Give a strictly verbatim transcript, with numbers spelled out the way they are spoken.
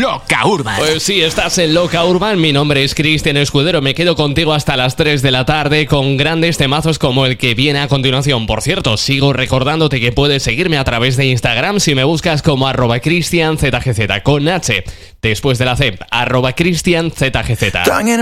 Loca Urban. Pues sí, estás en Loca Urban. Mi nombre es Cristian Escudero. Me quedo contigo hasta las tres de la tarde con grandes temazos como el que viene a continuación. Por cierto, sigo recordándote que puedes seguirme a través de Instagram si me buscas como arroba cristianzgz con H después de la C, arroba cristianzgz.